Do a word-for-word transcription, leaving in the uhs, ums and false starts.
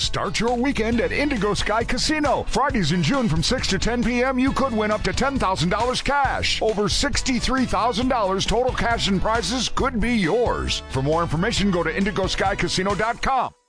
Start your weekend at Indigo Sky Casino. Fridays in June from six to ten p.m. you could win up to ten thousand dollars cash. Over sixty-three thousand dollars total cash and prizes could be yours. For more information, go to indigo sky casino dot com.